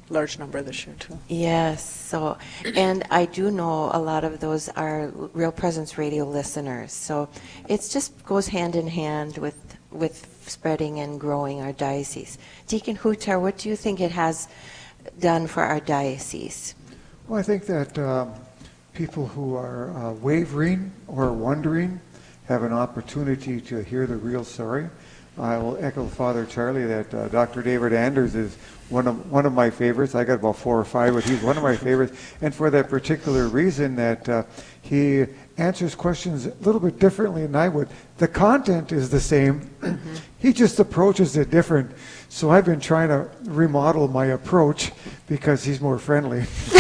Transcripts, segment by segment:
large number this year too. Yes, so, and I do know a lot of those are Real Presence Radio listeners, so it just goes hand in hand with spreading and growing our diocese. Deacon Hutar, what do you think it has done for our diocese? Well, I think that people who are wavering or wondering have an opportunity to hear the real story. I will echo Father Charlie that Dr. David Anders is one of my favorites. I got about 4 or 5, but he's one of my favorites, and for that particular reason that he answers questions a little bit differently than I would. The content is the same. He just approaches it different. So I've been trying to remodel my approach because he's more friendly.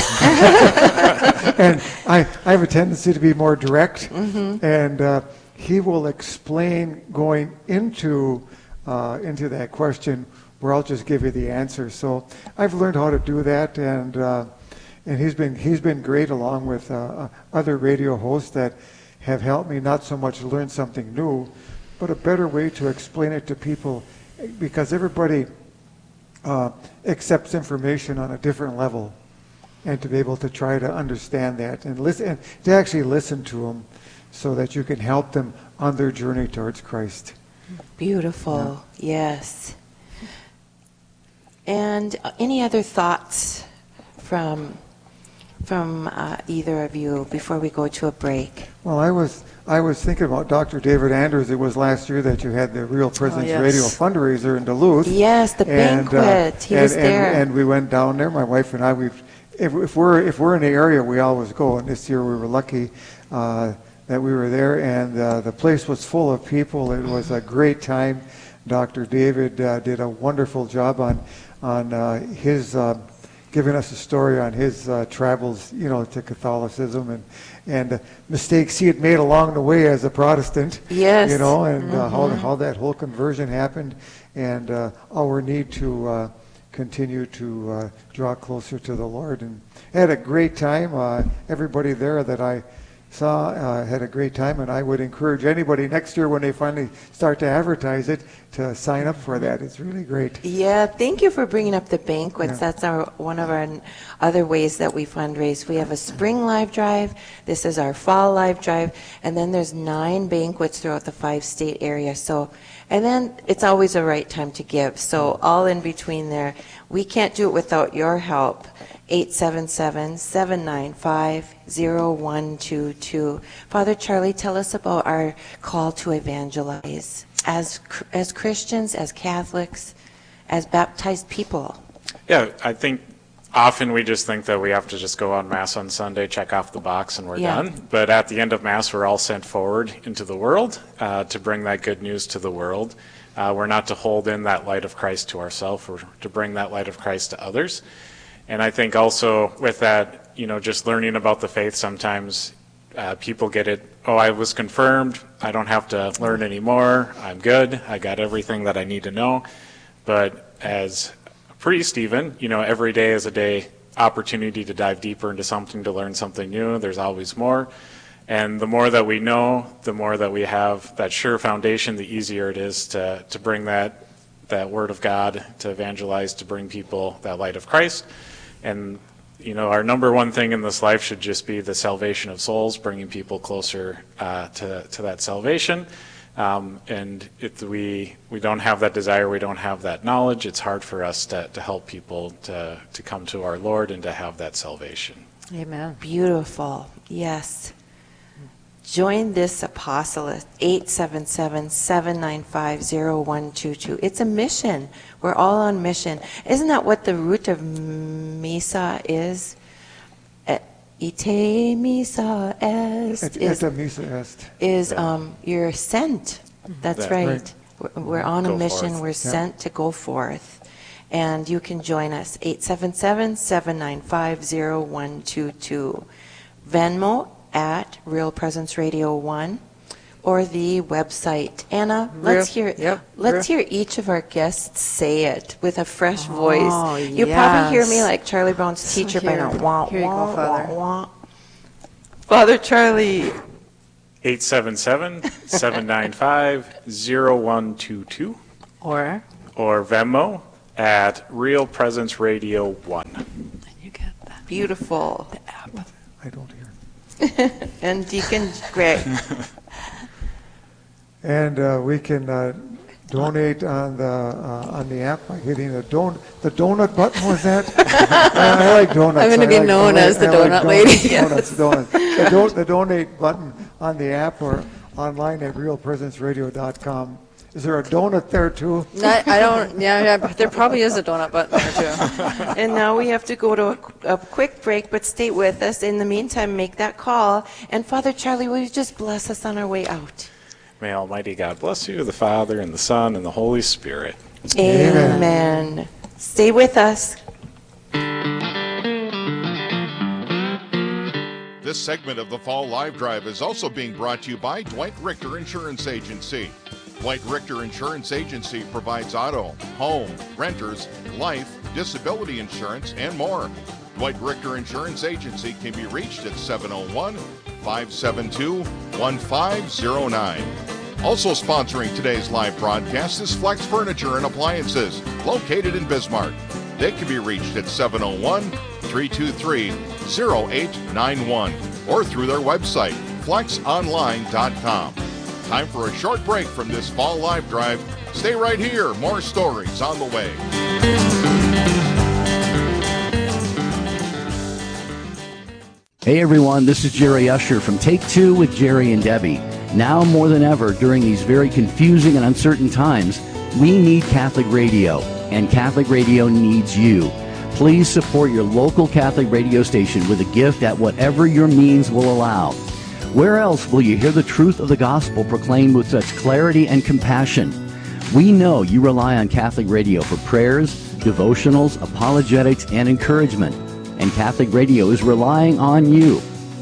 And I have a tendency to be more direct. And he will explain going into that question where I'll just give you the answer. So I've learned how to do that, and he's been great, along with other radio hosts that have helped me not so much learn something new, but a better way to explain it to people, because everybody accepts information on a different level, and to be able to try to understand that and listen, and to actually listen to them, so that you can help them on their journey towards Christ. Beautiful, yes. And any other thoughts from either of you before we go to a break? Well, I was thinking about Dr. David Anders. It was last year that you had the Real Presence Radio fundraiser in Duluth. Yes, the banquet. He was there, and we went down there. My wife and I. If we're in the area, we always go. And this year we were lucky that we were there, and the place was full of people. It was a great time. Dr. David did a wonderful job on his giving us a story on his travels, to Catholicism and mistakes he had made along the way as a Protestant. Yes. And how that whole conversion happened, and our need to continue to draw closer to the Lord. And had a great time. Everybody there that I saw had a great time, and I would encourage anybody next year when they finally start to advertise it to sign up for that. It's really great. Yeah, thank you for bringing up the banquets. Yeah. That's one of our other ways that we fundraise. We have a spring live drive, this is our fall live drive, and then there's 9 banquets throughout the 5-state area. So, and then it's always a right time to give. So all in between there, we can't do it without your help. 877-795-0122. Father Charlie, tell us about our call to evangelize as Christians, as Catholics, as baptized people. Yeah, I think often we just think that we have to just go on Mass on Sunday, check off the box, and we're done. But at the end of Mass, we're all sent forward into the world to bring that good news to the world. We're not to hold in that light of Christ to ourselves, we're to bring that light of Christ to others. And I think also with that, just learning about the faith, sometimes people get it, I was confirmed, I don't have to learn anymore, I'm good, I got everything that I need to know. But as a priest even, every day is a day opportunity to dive deeper into something, to learn something new. There's always more. And the more that we know, the more that we have that sure foundation, the easier it is to bring that word of God, to evangelize, to bring people that light of Christ. And, our number one thing in this life should just be the salvation of souls, bringing people closer to that salvation. And if we don't have that desire, we don't have that knowledge, it's hard for us to help people to come to our Lord and to have that salvation. Amen. Beautiful. Yes. Join this apostolate, 877-795-0122. It's a mission. We're all on mission. Isn't that what the root of misa is? Ite misa est. Is you're sent. That's right. We're on a mission. Forth. We're sent to go forth. And you can join us, 877-795-0122. Venmo at Real Presence Radio 1, or the website. Anna, let's hear each of our guests say it with a fresh voice. You probably hear me like Charlie Brown's teacher by now. Here you go, Father. Father Charlie. 877-795-0122. Or Venmo at Real Presence Radio 1. You get that. Beautiful. The app. I don't hear. And Deacon Greg. And we can donate on the app by hitting the donut button. Was that? I like donuts. I'm going to be known as the donut lady. Donuts. The donate button on the app or online at realpresenceradio.com. Is there a donut there too? I don't. Yeah, there probably is a donut button there too. And now we have to go to a quick break, but stay with us. In the meantime, make that call. And Father Charlie, will you just bless us on our way out? May Almighty God bless you, the Father, and the Son, and the Holy Spirit. Amen. Stay with us. This segment of the Fall Live Drive is also being brought to you by Dwight Richter Insurance Agency. Dwight Richter Insurance Agency provides auto, home, renters, life, disability insurance, and more. Dwight Richter Insurance Agency can be reached at 701-572-1509. Also sponsoring today's live broadcast is Flex Furniture and Appliances, located in Bismarck. They can be reached at 701-323-0891 or through their website, flexonline.com. Time for a short break from this Fall Live Drive. Stay right here. More stories on the way. Hey everyone, this is Jerry Usher from Take Two with Jerry and Debbie. Now more than ever, during these very confusing and uncertain times, we need Catholic radio, and Catholic radio needs you. Please support your local Catholic radio station with a gift at whatever your means will allow. Where else will you hear the truth of the gospel proclaimed with such clarity and compassion? We know you rely on Catholic radio for prayers, devotionals, apologetics, and encouragement. And Catholic radio is relying on you.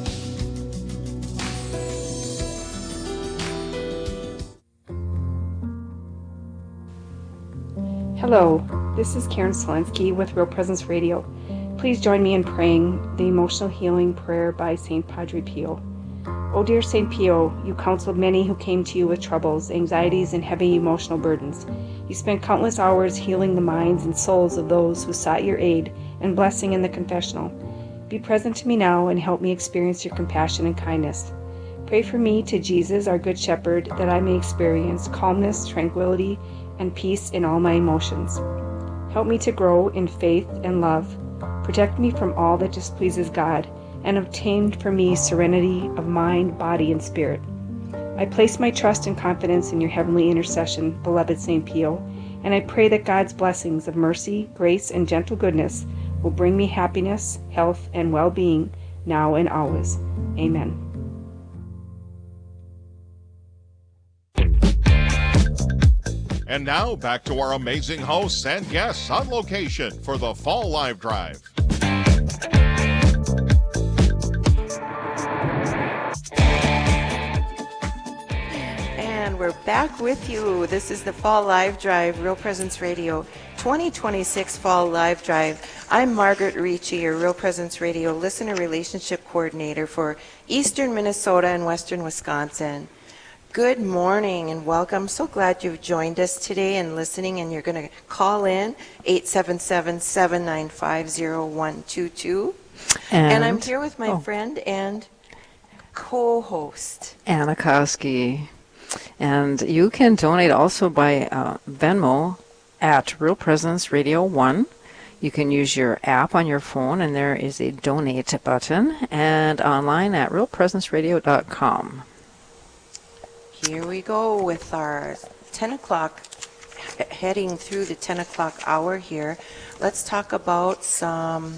Hello, this is Karen Selensky with Real Presence Radio. Please join me in praying the emotional healing prayer by St. Padre Pio. O dear St. Pio, you counseled many who came to you with troubles, anxieties, and heavy emotional burdens. You spent countless hours healing the minds and souls of those who sought your aid and blessing in the confessional. Be present to me now and help me experience your compassion and kindness. Pray for me to Jesus, our Good Shepherd, that I may experience calmness, tranquility, and peace in all my emotions. Help me to grow in faith and love. Protect me from all that displeases God, and obtain for me serenity of mind, body, and spirit. I place my trust and confidence in your heavenly intercession, beloved St. Pio, and I pray that God's blessings of mercy, grace, and gentle goodness will bring me happiness, health, and well-being now and always. Amen. And now back to our amazing hosts and guests on location for the Fall Live Drive. And we're back with you. This is the Fall Live Drive, Real Presence Radio 2026 Fall Live Drive. I'm Margaret Ricci, your Real Presence Radio Listener Relationship Coordinator for Eastern Minnesota and Western Wisconsin. Good morning and welcome. So glad you've joined us today and listening, and you're going to call in 877-795-0122. And I'm here with my friend and co-host Anna Koski. And you can donate also by Venmo at Real Presence Radio 1. You can use your app on your phone, and there is a donate button, and online at realpresenceradio.com. Here we go with our 10 o'clock, heading through the 10 o'clock hour here. Let's talk about some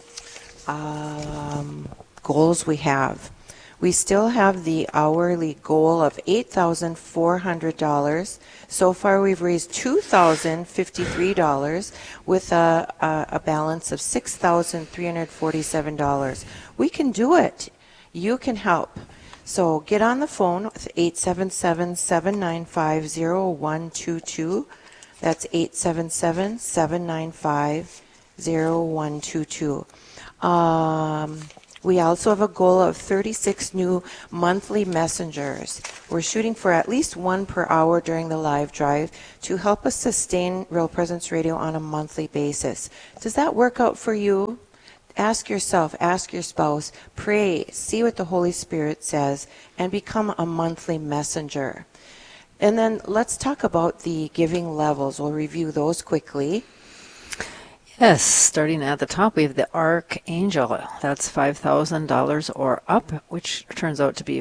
goals we have. We still have the hourly goal of $8,400. So far we've raised $2,053 with a balance of $6,347. We can do it. You can help. So get on the phone with 877-795-0122. That's 877-795-0122. We also have a goal of 36 new monthly messengers. We're shooting for at least one per hour during the live drive to help us sustain Real Presence Radio on a monthly basis. Does that work out for you? Ask yourself, ask your spouse, pray, see what the Holy Spirit says, and become a monthly messenger. And then let's talk about the giving levels. We'll review those quickly. Yes, starting at the top, we have the Archangel. That's $5,000 or up, which turns out to be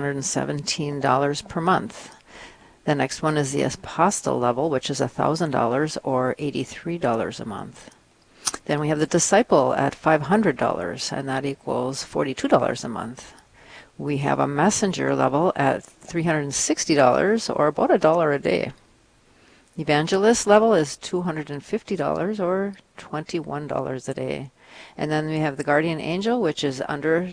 $417 per month. The next one is the Apostle level, which is $1,000 or $83 a month. Then we have the Disciple at $500, and that equals $42 a month. We have a Messenger level at $360 or about $1 a day. Evangelist level is $250 or $21 a day. And then we have the Guardian Angel, which is under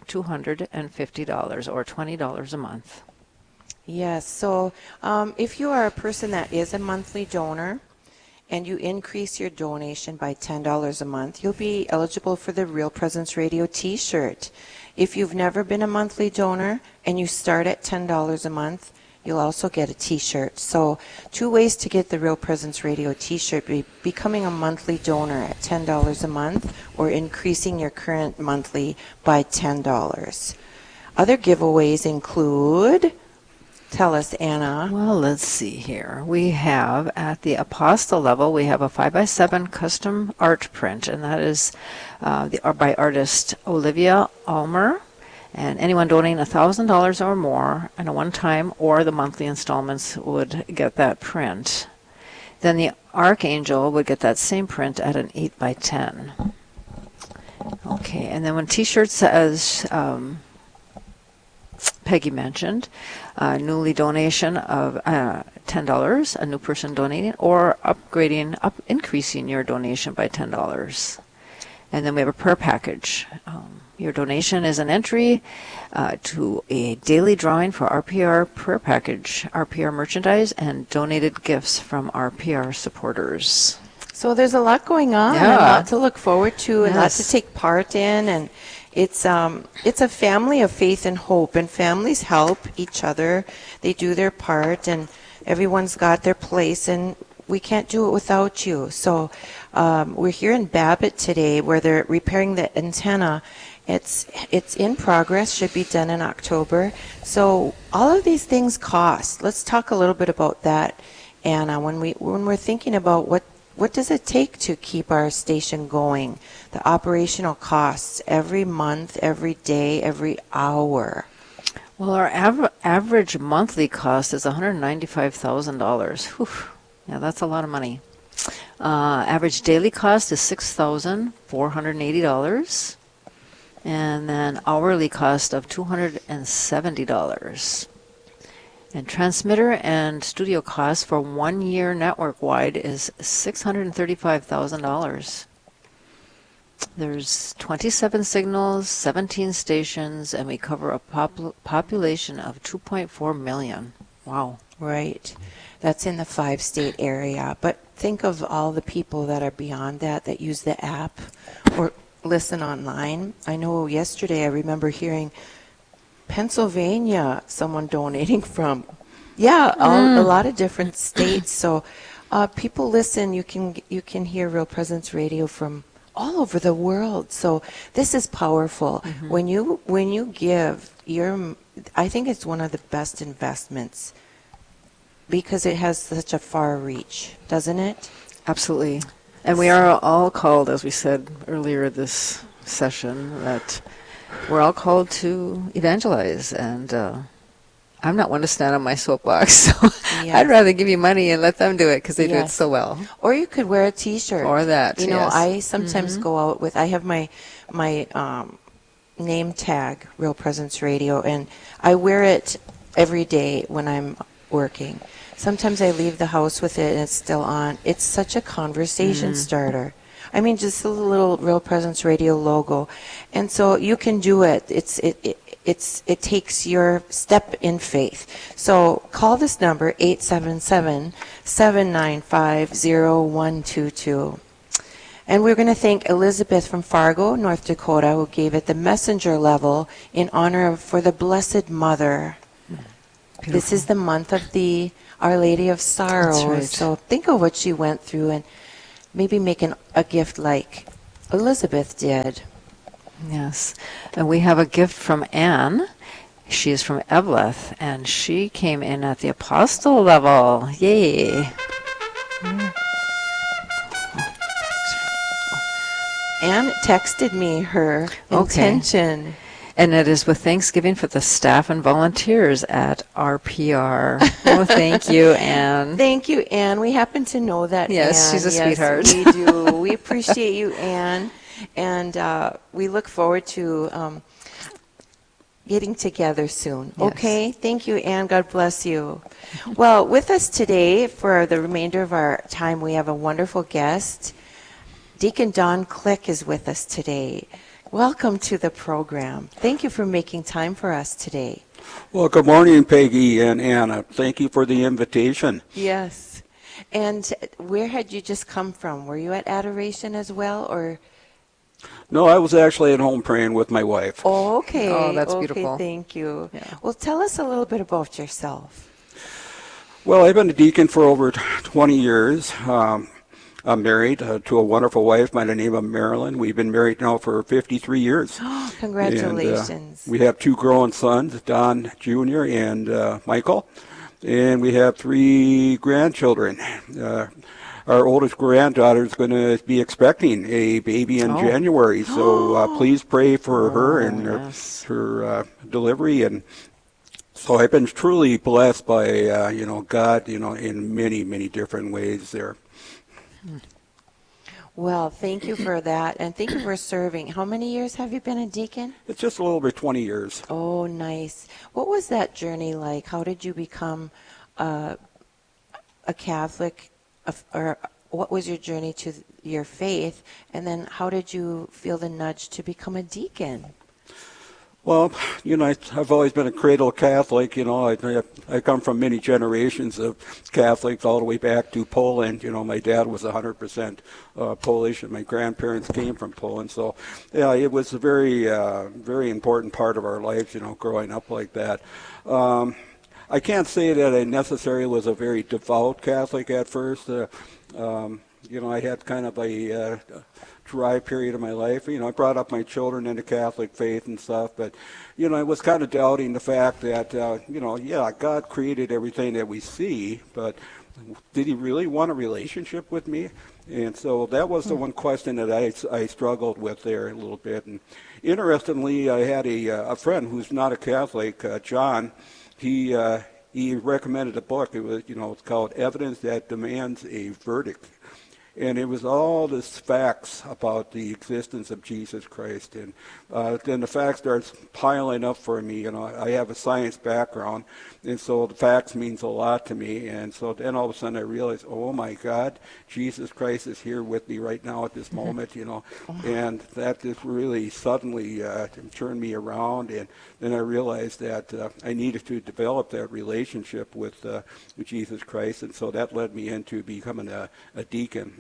$250 or $20 a month. Yes, so if you are a person that is a monthly donor and you increase your donation by $10 a month, you'll be eligible for the Real Presence Radio t-shirt. If you've never been a monthly donor and you start at $10 a month, you'll also get a t-shirt. So 2 ways to get the Real Presence Radio t-shirt: becoming a monthly donor at $10 a month or increasing your current monthly by $10. Other giveaways include, tell us, Anna. Well, let's see here. We have at the Apostle level, we have a 5x7 custom art print, and that is by artist Olivia Almer. And anyone donating $1,000 or more in a one-time or the monthly installments would get that print. Then the Archangel would get that same print at an 8x10. Okay, and then when t-shirts, as Peggy mentioned, newly donation of $10, a new person donating, or increasing your donation by $10. And then we have a prayer package. Your donation is an entry to a daily drawing for RPR prayer package, RPR merchandise, and donated gifts from RPR supporters. So there's a lot going on, and a lot to look forward to, and a lot to take part in, and it's a family of faith and hope, and families help each other. They do their part, and everyone's got their place, and we can't do it without you. So we're here in Babbitt today where they're repairing the antenna. It's in progress, should be done in October. So all of these things cost. Let's talk a little bit about that, Anna. When we're thinking about what does it take to keep our station going, the operational costs every month, every day, every hour. Well, our average monthly cost is $195,000. Whew. Yeah, that's a lot of money. Average daily cost is $6,480. And then hourly cost of $270. And transmitter and studio cost for 1 year network-wide is $635,000. There's 27 signals, 17 stations, and we cover a population of 2.4 million. Wow. Right. That's in the 5-state area. But think of all the people that are beyond that use the app or listen online. I know yesterday I remember hearing Pennsylvania, someone donating from. Yeah, a lot of different states. So people listen. You can hear Real Presence Radio from all over the world. So this is powerful. Mm-hmm. When you give, I think it's one of the best investments because it has such a far reach, doesn't it? Absolutely. And we are all called, as we said earlier this session, that we're all called to evangelize. And I'm not one to stand on my soapbox, so yes. I'd rather give you money and let them do it because they do it so well. Or you could wear a T-shirt. Or that, You know, I sometimes go out with, I have my name tag, Real Presence Radio, and I wear it every day when I'm working. Sometimes I leave the house with it and it's still on. It's such a conversation starter. I mean, just a little Real Presence Radio logo. And so you can do it. It takes your step in faith. So call this number, 877-795-0122. And we're going to thank Elizabeth from Fargo, North Dakota, who gave it the messenger level in honor of for the Blessed Mother. This is the month of the Our Lady of Sorrows. That's right. So think of what she went through and maybe make a gift like Elizabeth did. Yes. And we have a gift from Anne. She is from Eveleth, and she came in at the apostle level. Yay. Anne texted me her intention. And it is with Thanksgiving for the staff and volunteers at RPR. Oh, thank you, Anne. Thank you, Anne. We happen to know that, Yes, Anne. she's a sweetheart. We do. We appreciate you, Anne. And we look forward to getting together soon. Yes. Okay? Thank you, Anne. God bless you. Well, with us today for the remainder of our time, we have a wonderful guest. Deacon Don Click is with us today. Welcome to the program. Thank you for making time for us today. Well, good morning, Peggy and Anna. Thank you for the invitation. Yes. And where had you just come from? Were you at Adoration as well, or? No, I was actually at home praying with my wife. Oh, okay. Oh, that's okay, beautiful. Thank you. Yeah. Well, tell us a little bit about yourself. Well, I've been a deacon for over 20 years. I'm married to a wonderful wife by the name of Marilyn. We've been married now for 53 years. Oh, congratulations. And, we have two grown sons, Don Jr. and Michael. And we have 3 grandchildren. Our oldest granddaughter is going to be expecting a baby in January. So please pray for her and her delivery. And so I've been truly blessed by, God, in many, many different ways there. Well, thank you for that, and thank you for serving. How many years have you been a deacon? It's just a little over 20 years. Oh, nice. What was that journey like? How did you become a Catholic, or what was your journey to your faith, and then how did you feel the nudge to become a deacon? Well, I've always been a cradle Catholic. I come from many generations of Catholics all the way back to Poland. My dad was 100% Polish, and my grandparents came from Poland. So, yeah, it was a very, very important part of our lives, growing up like that. I can't say that I necessarily was a very devout Catholic at first. I had kind of a dry period of my life. I brought up my children in the Catholic faith and stuff, but, I was kind of doubting the fact that, God created everything that we see, but did he really want a relationship with me? And so that was the one question that I struggled with there a little bit. And interestingly, I had a friend who's not a Catholic, John. He recommended a book. It was, it's called Evidence That Demands a Verdict. And it was all this facts about the existence of Jesus Christ. And then the facts starts piling up for me. I have a science background, and so the facts means a lot to me. And so then all of a sudden I realized, oh my God, Jesus Christ is here with me right now at this moment, And that just really suddenly turned me around. And then I realized that I needed to develop that relationship with Jesus Christ. And so that led me into becoming a deacon.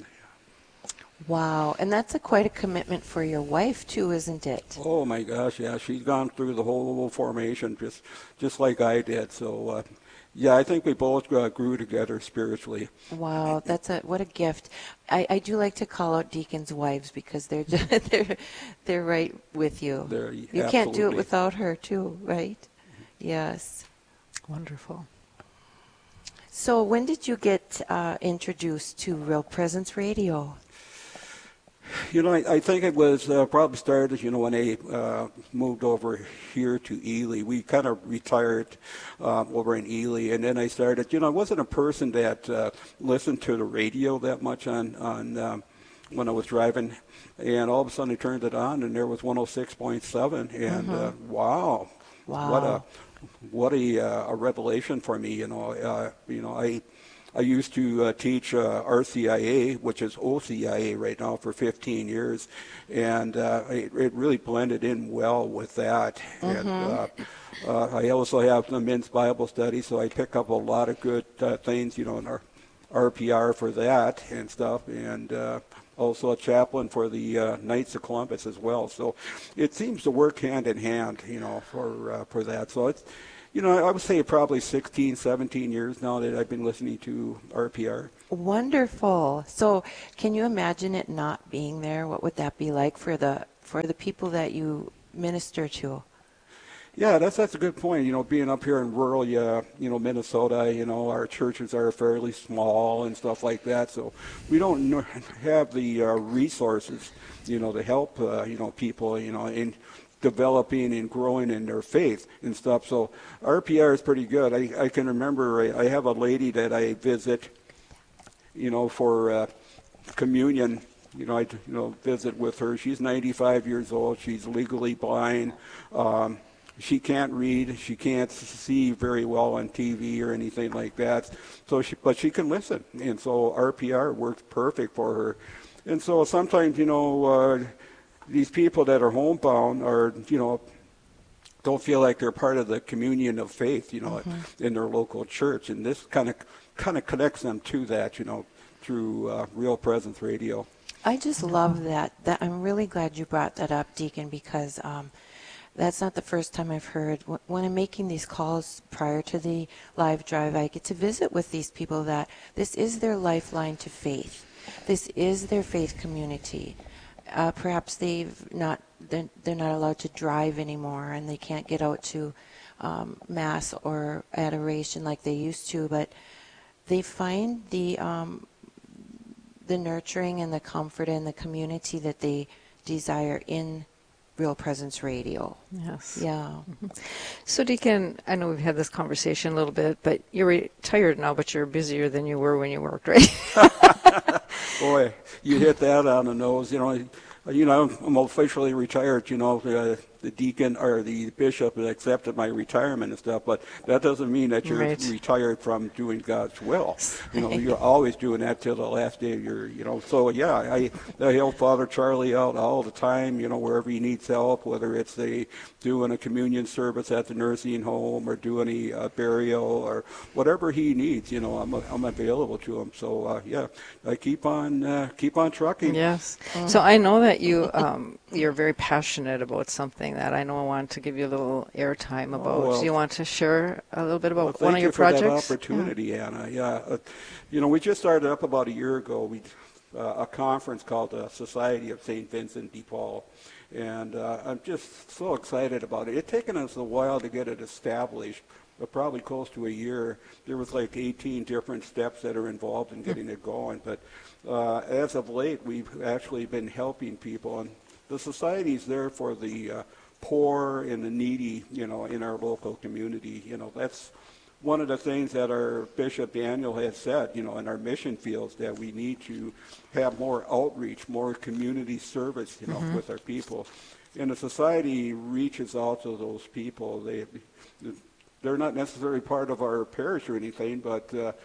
Wow, and that's quite a commitment for your wife too, isn't it? Oh my gosh, yeah, she's gone through the whole formation just like I did. So, I think we both grew together spiritually. Wow, what a gift. I do like to call out deacons' wives because they're they're right with you. You can't do it without her too, right? Yes. Wonderful. So when did you get introduced to Real Presence Radio? I think it was probably started, when I moved over here to Ely. We kind of retired over in Ely, and then I started, I wasn't a person that listened to the radio that much on when I was driving, and all of a sudden I turned it on, and there was 106.7, and wow. What a revelation for me, I used to teach RCIA, which is OCIA right now, for 15 years, and it really blended in well with that. And I also have the men's Bible study, so I pick up a lot of good things, in our RPR for that and stuff. And also a chaplain for the Knights of Columbus as well. So it seems to work hand in hand, for that. So it's, I would say probably 16, 17 years now that I've been listening to RPR. Wonderful. So can you imagine it not being there? What would that be like for the people that you minister to? Yeah, that's a good point. Being up here in rural, Minnesota, our churches are fairly small and stuff like that. So we don't have the resources, to help, people, in developing and growing in their faith and stuff. So RPR is pretty good. I can remember I have a lady that I visit, for communion. I visit with her. She's 95 years old. She's legally blind. She can't read. She can't see very well on TV or anything like that. But she can listen. And so RPR works perfect for her. And so sometimes, these people that are homebound are, don't feel like they're part of the communion of faith, in their local church. And this kind of connects them to that, through Real Presence Radio. I just love that. I'm really glad you brought that up, Deacon, because that's not the first time I've heard. When I'm making these calls prior to the live drive, I get to visit with these people that this is their lifeline to faith. This is their faith community. Perhaps they're not allowed to drive anymore, and they can't get out to Mass or adoration like they used to, but they find the nurturing and the comfort and the community that they desire in Real Presence Radio. Yes. Yeah. Mm-hmm. So, Deacon, I know we've had this conversation a little bit, but you're retired now, but you're busier than you were when you worked, right? Boy, you hit that on the nose. I'm officially retired. The deacon or the bishop has accepted my retirement and stuff, but that doesn't mean that you're retired from doing God's will. You're always doing that till the last day of your, So yeah, I help Father Charlie out all the time. Wherever he needs help, whether it's doing a communion service at the nursing home or doing a burial or whatever he needs. I'm available to him. So yeah, I keep on trucking. Yes. So I know that you're very passionate about something that I know I want to give you a little airtime about. Do you want to share a little bit about one of your projects? Thank you for that opportunity, Anna. Yeah, we just started up about a year ago. A conference called the Society of St. Vincent de Paul, and I'm just so excited about it. It's taken us a while to get it established, but probably close to a year. There was like 18 different steps that are involved in getting it going, but as of late, we've actually been helping people, and the society's there for the poor and the needy, in our local community. That's one of the things that our Bishop Daniel has said, in our mission fields, that we need to have more outreach, more community service, with our people. And the society reaches out to those people. They're not necessarily part of our parish or anything, but, they're...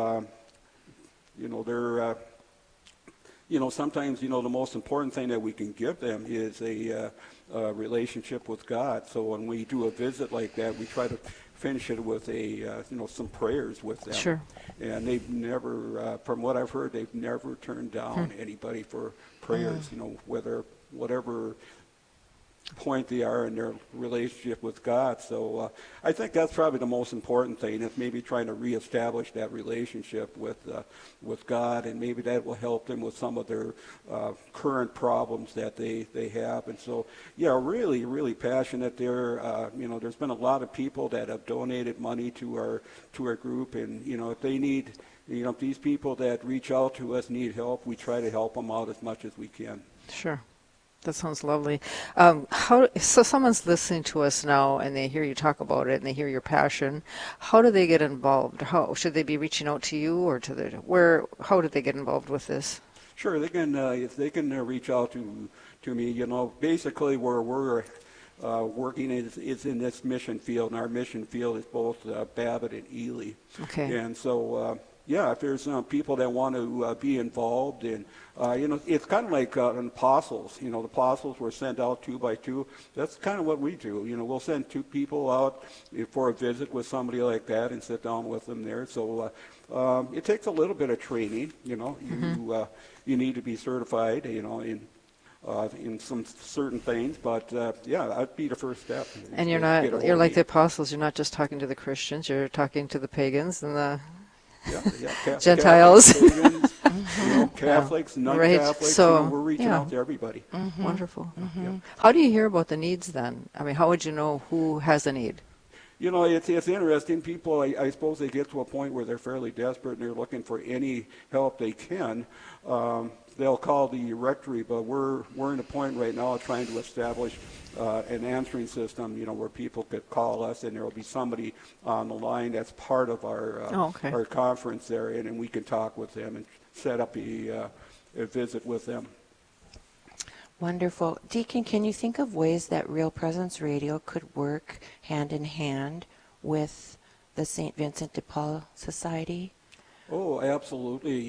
sometimes, the most important thing that we can give them is a relationship with God. So when we do a visit like that, we try to finish it with some prayers with them. Sure. And they've never, from what I've heard, they've never turned down anybody for prayers, whatever point they are in their relationship with God. So I think that's probably the most important thing, is maybe trying to reestablish that relationship with God, and maybe that will help them with some of their current problems that they have. And so, yeah, really, really passionate there. There's been a lot of people that have donated money to our group, and if they need, if these people that reach out to us need help, we try to help them out as much as we can. Sure. That sounds lovely. So someone's listening to us now, and they hear you talk about it, and they hear your passion. How do they get involved? How should they be reaching out to you, or how do they get involved with this? Sure, they can. If they can reach out to me, basically where we're working is in this mission field, and our mission field is both Babbitt and Ely. Okay. And so if there's people that want to be involved, and it's kind of like an apostles. The apostles were sent out 2 by 2. That's kind of what we do. We'll send 2 people out for a visit with somebody like that and sit down with them there. So it takes a little bit of training. You need to be certified. In some certain things, but that'd be the first step. And you're like the apostles. You're not just talking to the Christians. You're talking to the pagans and the Gentiles. Catholics, pagans, Catholics, non-Catholics. Right. So we're reaching out to everybody. Wonderful. How do you hear about the needs then? I mean, how would you know who has a need? It's interesting. People, I suppose they get to a point where they're fairly desperate and they're looking for any help they can. They'll call the rectory, but we're in a point right now trying to establish an answering system, where people could call us and there will be somebody on the line that's part of our conference there, and we can talk with them and set up a visit with them. Wonderful. Deacon, can you think of ways that Real Presence Radio could work hand in hand with the St. Vincent de Paul Society? Oh, absolutely.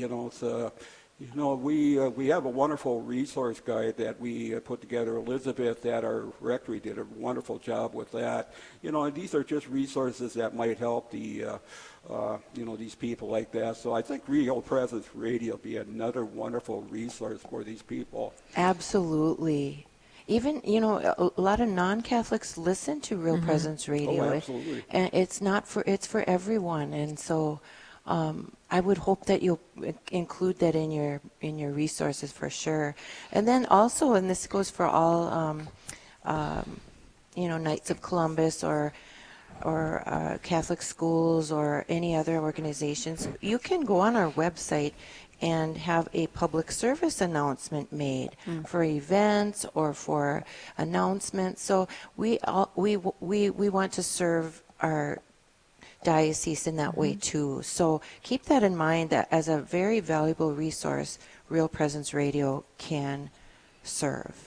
We have a wonderful resource guide that we put together. Elizabeth at our rectory did a wonderful job with that. And these are just resources that might help these people like that. So I think Real Presence Radio will be another wonderful resource for these people. Absolutely. Even, a lot of non-Catholics listen to Real Presence Radio. Oh, absolutely. And it's for everyone. And so I would hope that you'll include that in your resources for sure. And then also, and this goes for all, Knights of Columbus or Catholic schools or any other organizations, you can go on our website and have a public service announcement made for events or for announcements. So we want to serve our diocese in that way too. So keep that in mind, that as a very valuable resource, Real Presence Radio can serve.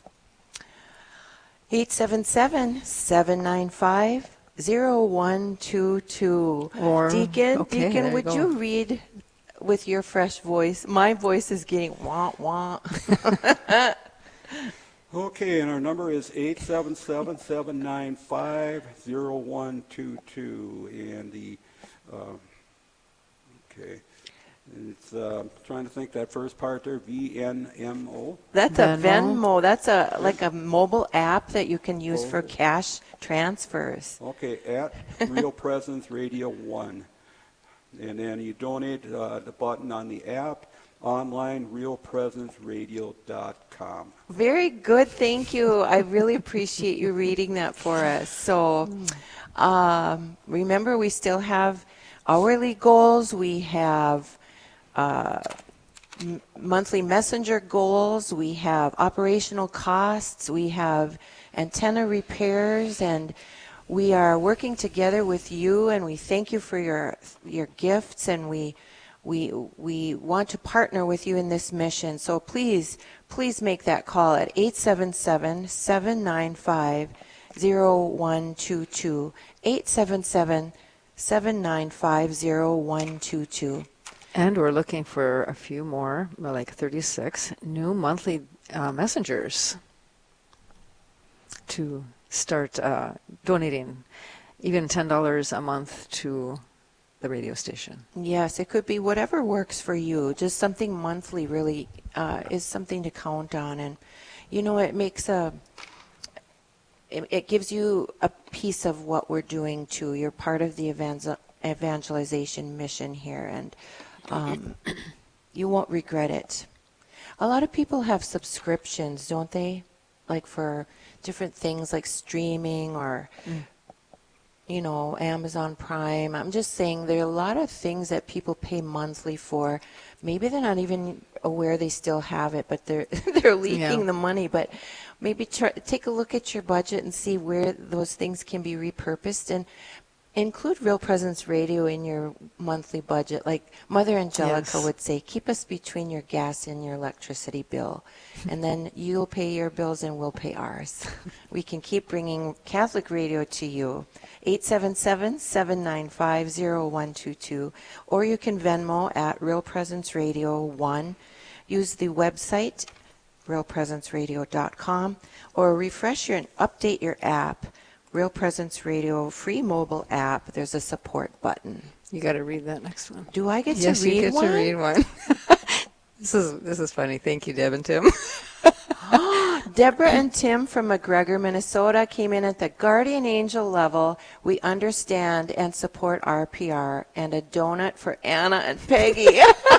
877-795-0122. Deacon, would you read with your fresh voice? My voice is getting wah-wah. Okay, and our number is 877-795-0122, and it's trying to think that first part there, VNMO. That's a Venmo. That's like a mobile app that you can use for cash transfers. Okay, at Real Presence Radio 1, and then you donate the button on the app. Online, realpresenceradio.com. Very good, thank you. I really appreciate you reading that for us. So remember, we still have hourly goals. We have monthly messenger goals. We have operational costs. We have antenna repairs, and we are working together with you, and we thank you for your gifts, and we want to partner with you in this mission. So please make that call at 877-795-0122, 877-795-0122. And we're looking for a few more, like 36 new monthly messengers to start donating even $10 a month to the radio station. Yes, it could be whatever works for you. Just something monthly really is something to count on, and it makes it gives you a piece of what we're doing too. You're part of the evangelization mission here, and you won't regret it. A lot of people have subscriptions, don't they? Like for different things like streaming or Amazon Prime. I'm just saying there are a lot of things that people pay monthly for. Maybe they're not even aware they still have it, but they're leaking the money. But maybe take a look at your budget and see where those things can be repurposed. Include Real Presence Radio in your monthly budget. Like Mother Angelica Yes. would say, keep us between your gas and your electricity bill. And then you'll pay your bills and we'll pay ours. We can keep bringing Catholic radio to you. 877-795-0122. Or you can Venmo at Real Presence Radio 1. Use the website, realpresenceradio.com, or refresh your and update your app. Real Presence Radio free mobile app. There's a support button. You got to read that next one. Do I get Yes, to read you get one? to read one. This is funny. Thank you, Deb and Tim. Deborah and Tim from McGregor, Minnesota came in at the guardian angel level. We understand and support RPR, and a donut for Anna and Peggy.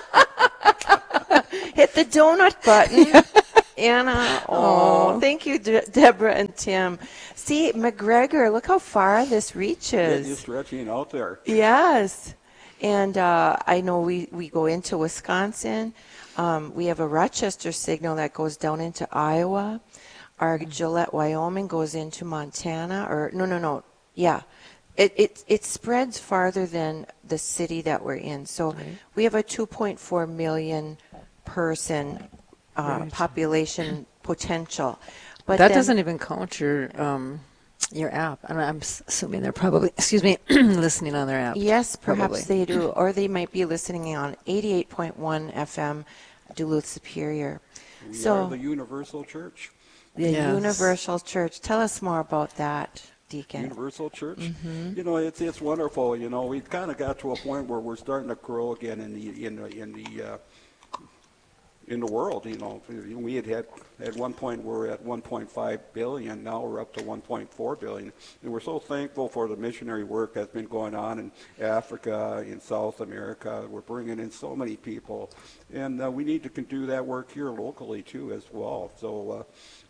Hit the donut button. Anna, thank you, Deborah and Tim. See, McGregor, look how far this reaches. You're stretching out there. Yes. And I know we go into Wisconsin. We have a Rochester signal that goes down into Iowa. Our Gillette, Wyoming goes into Montana. Or no. Yeah. It spreads farther than the city that we're in. So we have a 2.4 million person population potential. But that then, doesn't even count your app. And I'm assuming they're probably, listening on their app. yes, perhaps Probably. they do. Or they might be listening on 88.1 FM, Duluth Superior. We are the Universal Church. The Yes. Universal Church. Tell us more about that, Deacon. Universal Church. Mm-hmm. You know, it's wonderful. You know, we've kind of got to a point where we're starting to grow again in the world. You know, we had at one point we're at 1.5 billion. Now we're up to 1.4 billion, and we're so thankful for the missionary work that's been going on in Africa, in South America. We're bringing in so many people, and we need to do that work here locally too as well. So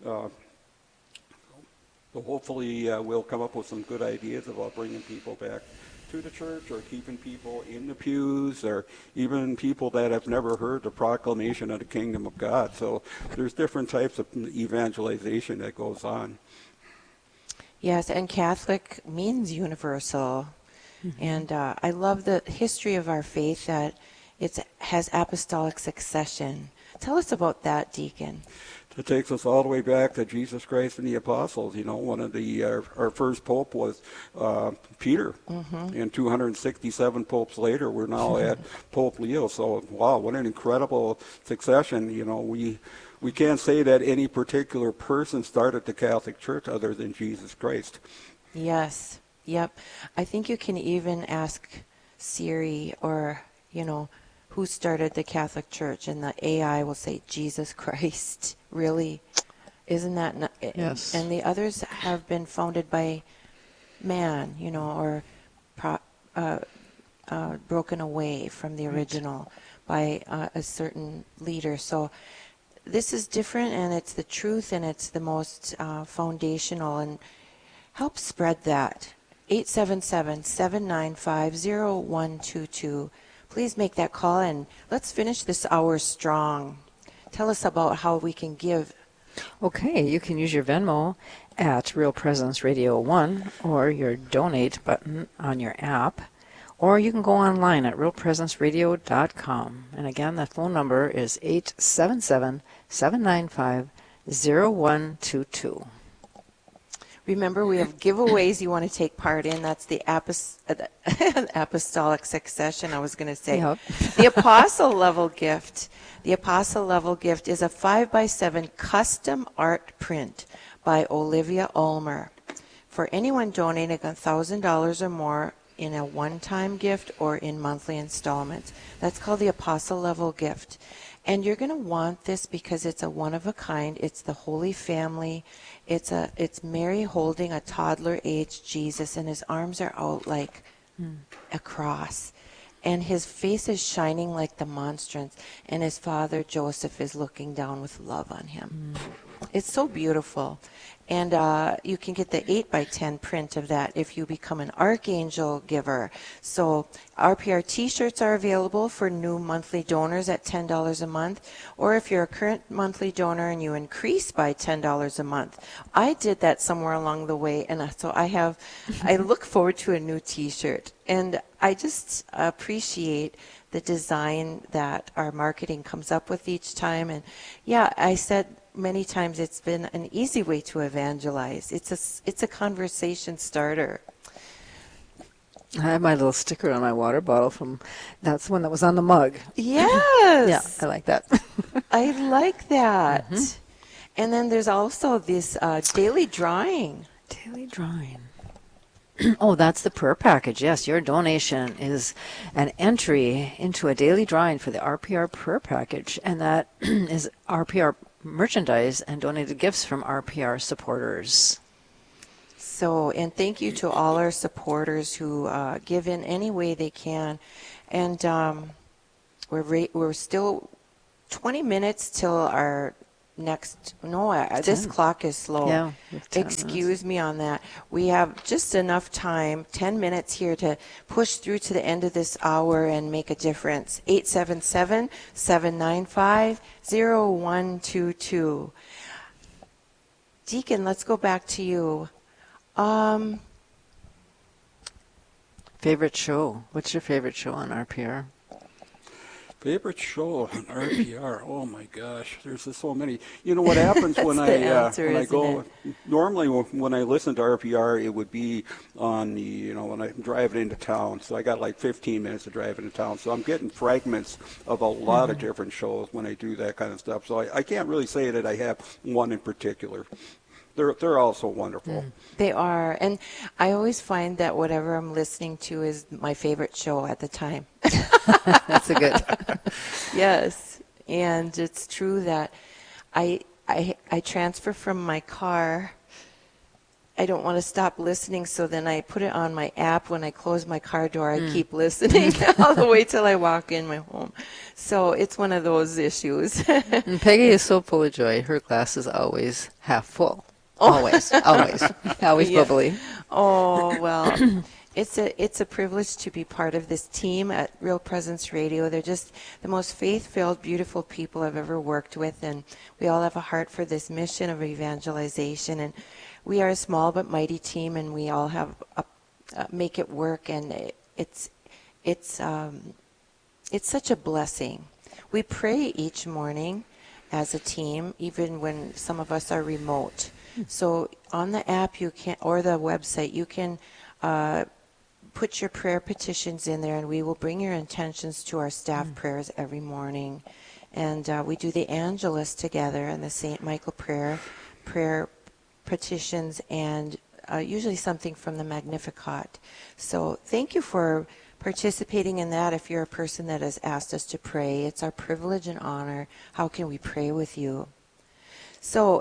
hopefully we'll come up with some good ideas about bringing people back to the church, or keeping people in the pews, or even people that have never heard the proclamation of the kingdom of God. So there's different types of evangelization that goes on. Yes, and Catholic means universal. Mm-hmm. And I love the history of our faith, that it has apostolic succession. Tell us about that, Deacon. It takes us all the way back to Jesus Christ and the apostles. You know, one of our first pope was Peter, and 267 popes later, we're now at Pope Leo. So, wow, what an incredible succession. You know, we can't say that any particular person started the Catholic Church other than Jesus Christ. Yes, yep. I think you can even ask Siri, or, who started the Catholic Church, and the AI will say Jesus Christ. Really? Isn't that? Yes. And the others have been founded by man, or broken away from the original by a certain leader. So this is different, and it's the truth, and it's the most foundational, and help spread that. 877-795-0122. Please make that call, and let's finish this hour strong. Tell us about how we can give. Okay, you can use your Venmo at Real Presence Radio 1, or your donate button on your app, or you can go online at realpresenceradio.com. And again, the phone number is 877-795-0122. Remember, we have giveaways you want to take part in. That's the apostolic succession, I was going to say. Yep. The apostle level gift. The apostle level gift is a 5x7 custom art print by Olivia Ulmer. For anyone donating $1,000 or more in a one-time gift or in monthly installments. That's called the apostle level gift. And you're going to want this because it's a one-of-a-kind. It's the Holy Family. It's Mary holding a toddler-aged Jesus, and his arms are out like a cross. And his face is shining like the monstrance, and his father, Joseph, is looking down with love on him. It's so beautiful. And you can get the 8x10 print of that if you become an Archangel giver. So RPR t-shirts are available for new monthly donors at $10 a month, or if you're a current monthly donor and you increase by $10 a month. I did that somewhere along the way, and so I look forward to a new t-shirt. And I just appreciate the design that our marketing comes up with each time. And yeah, I said many times it's been an easy way to evangelize. It's a conversation starter. I have my little sticker on my water bottle that's the one that was on the mug. Yes. Yeah, I like that. I like that. Mm-hmm. And then there's also this daily drawing. Daily drawing. Oh, that's the prayer package. Yes, your donation is an entry into a daily drawing for the RPR prayer package, and that is RPR merchandise and donated gifts from RPR supporters. So, and thank you to all our supporters who give in any way they can. And we're still 20 minutes till our next, this clock is slow. Yeah, excuse me on that. We have just enough time, 10 minutes here, to push through to the end of this hour and make a difference. 877-795-0122. Deacon, let's go back to you. Favorite show? What's your favorite show on RPR? Favorite show on RPR? Oh my gosh, there's just so many. You know what happens when I go? Normally, when I listen to RPR, it would be on the when I'm driving into town. So I got like 15 minutes to drive into town. So I'm getting fragments of a lot of different shows when I do that kind of stuff. So I can't really say that I have one in particular. They're all so wonderful. They are. And I always find that whatever I'm listening to is my favorite show at the time. That's a good. Yes. And it's true that I transfer from my car. I don't want to stop listening, so then I put it on my app. When I close my car door, I keep listening all the way till I walk in my home. So it's one of those issues. And Peggy is so full of joy. Her glass is always half full. Always bubbly. Oh, well, it's a privilege to be part of this team at Real Presence Radio. They're just the most faith-filled, beautiful people I've ever worked with, and we all have a heart for this mission of evangelization. And we are a small but mighty team, and we all have make it work, and it's such a blessing. We pray each morning as a team, even when some of us are remote. So on the app or the website, you can put your prayer petitions in there, and we will bring your intentions to our staff prayers every morning. And we do the Angelus together and the St. Michael prayer petitions, and usually something from the Magnificat. So thank you for participating in that. If you're a person that has asked us to pray, it's our privilege and honor. How can we pray with you? So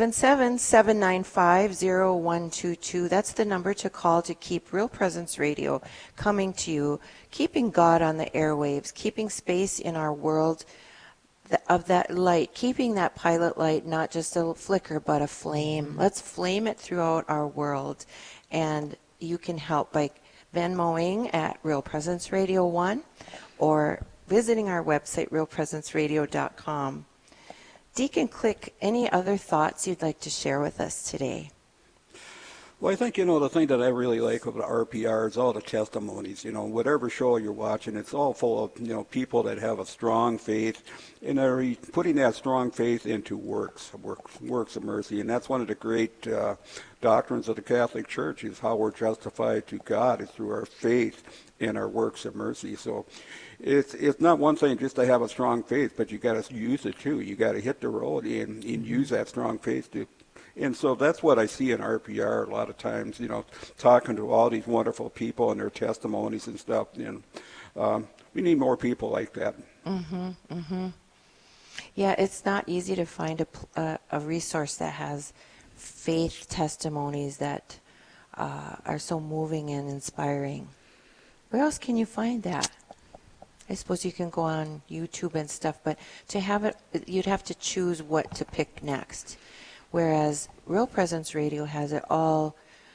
877-795-0122, that's the number to call to keep Real Presence Radio coming to you, keeping God on the airwaves, keeping space in our world of that light, keeping that pilot light not just a flicker but a flame. Let's flame it throughout our world. And you can help by Venmoing at Real Presence Radio 1 or visiting our website, realpresenceradio.com. Deacon Click, any other thoughts you'd like to share with us today? Well, I think, the thing that I really like about RPR is all the testimonies. Whatever show you're watching, it's all full of, people that have a strong faith and are putting that strong faith into works of mercy. And that's one of the great doctrines of the Catholic Church, is how we're justified to God is through our faith and our works of mercy. So it's not one thing just to have a strong faith, but you got to use it too. You got to hit the road and use that strong faith to. And so that's what I see in RPR a lot of times, talking to all these wonderful people and their testimonies and stuff. And we need more people like that. Yeah, it's not easy to find a resource that has faith testimonies that are so moving and inspiring. Where else can you find that? I suppose you can go on YouTube and stuff, but to have it, you'd have to choose what to pick next. whereas Real Presence Radio has it all.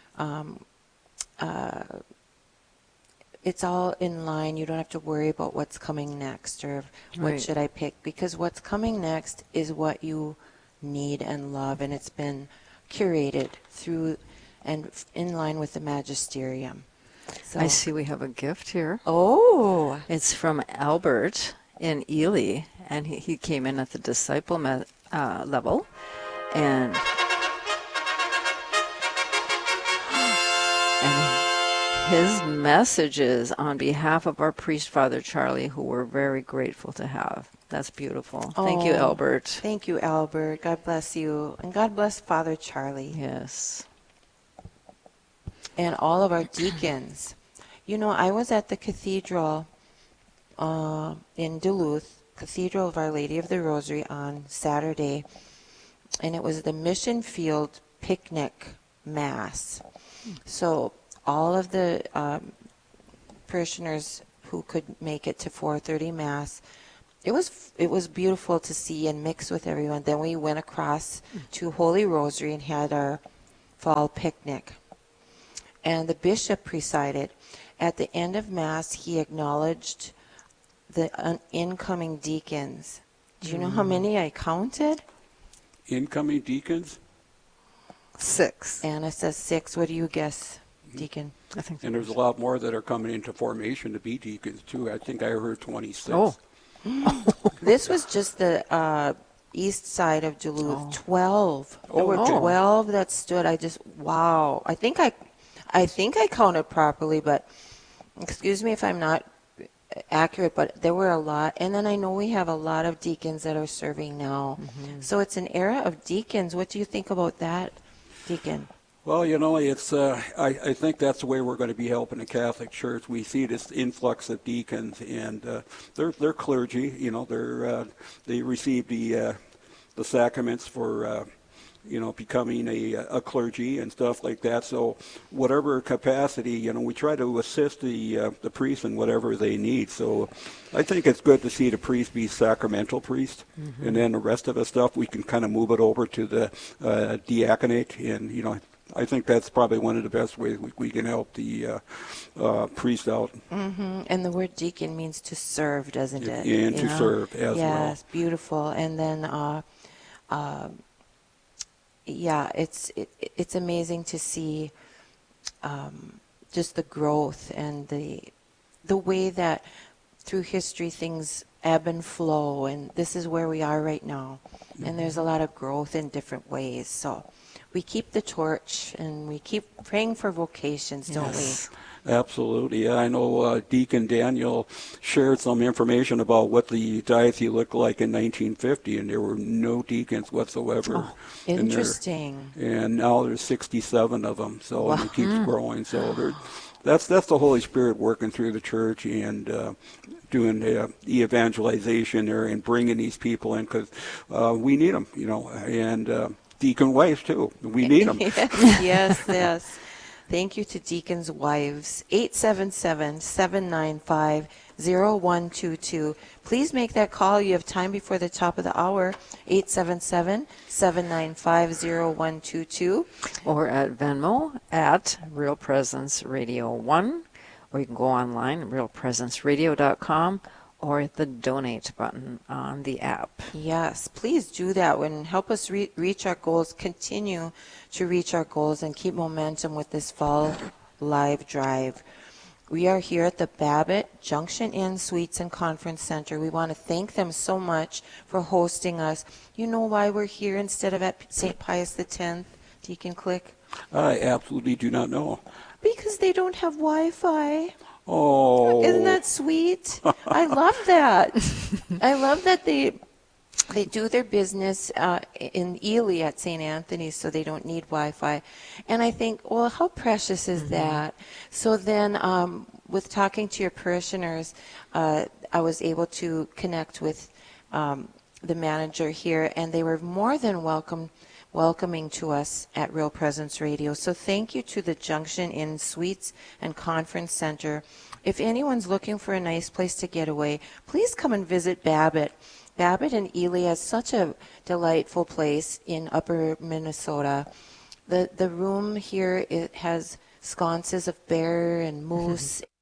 It's all in line. You don't have to worry about what's coming next or what Right. should I pick, because what's coming next is what you need and love, and it's been curated through and in line with the magisterium. So, I see we have a gift here. Oh, It's from Albert in Ely, and he came in at the disciple level, and his message is on behalf of our priest, Father Charlie, who we're very grateful to have. That's beautiful. Thank you, Oh, Albert. Thank you, Albert. God bless you. And God bless Father Charlie. Yes. And all of our deacons. You know, I was at the cathedral in Duluth, Cathedral of Our Lady of the Rosary, on Saturday, and it was the Mission Field Picnic Mass. So all of the parishioners who could make it to 4:30 Mass, it was beautiful to see and mix with everyone. Then we went across to Holy Rosary and had our fall picnic. And the bishop presided. At the end of Mass, he acknowledged the incoming deacons. Do you know how many I counted? Incoming deacons? 6. Anna says 6. What do you guess, Deacon? I think. And there's a lot more that are coming into formation to be deacons, too. I think I heard 26. Oh. This was just the east side of Duluth. 12. There Oh, were okay. 12 that stood. Wow. I think I counted properly, but excuse me if I'm not accurate, but there were a lot. And then I know we have a lot of deacons that are serving now. So it's an era of deacons. What do you think about that, Deacon? Well, you know, it's I think that's the way we're going to be helping the Catholic Church. We see this influx of deacons, and they're clergy. You know, they receive the sacraments for becoming a clergy and stuff like that. So whatever capacity, you know, we try to assist the priests in whatever they need. So I think it's good to see the priest be sacramental priest, and then the rest of the stuff we can kind of move it over to the diaconate, and you know. I think that's probably one of the best ways we can help the priest out. And the word deacon means to serve, doesn't it? And You to know? serve as well. Yes, beautiful. And then, it's amazing to see just the growth and the way that through history things ebb and flow, and this is where we are right now. And there's a lot of growth in different ways. So we keep the torch and we keep praying for vocations, don't Yes. we? Absolutely. Yeah, I know Deacon Daniel shared some information about what the diocese looked like in 1950, and there were no deacons whatsoever. in there. Interesting. And now there's 67 of them, so and it keeps growing. So that's the Holy Spirit working through the church and doing the evangelization there and bringing these people in, because we need them, you know, and deacon wives too. We need them. Yes. Thank you to Deacon's Wives. 877-795-0122. Please make that call. You have time before the top of the hour. 877-795-0122. Or at Venmo at Real Presence Radio 1. Or you can go online at realpresenceradio.com or the donate button on the app. Yes, please do that and help us reach our goals, continue to reach our goals, and keep momentum with this fall live drive. We are here at the Babbitt Junction Inn Suites and Conference Center. We want to thank them so much for hosting us. You know why we're here instead of at St. Pius X, Deacon Click? I absolutely do not know. Because they don't have Wi-Fi. Oh. Isn't that sweet? I love that. I love that they do their business in Ely at St. Anthony's, so they don't need Wi-Fi. And I think, well, how precious is that? So then with talking to your parishioners, I was able to connect with the manager here, and they were more than welcoming to us at Real Presence Radio. So thank you to the Junction Inn Suites and Conference Center if anyone's looking for a nice place to get away, please come and visit Babbitt. Babbitt and Ely is such a delightful place in upper Minnesota. The room here, it has sconces of bear and moose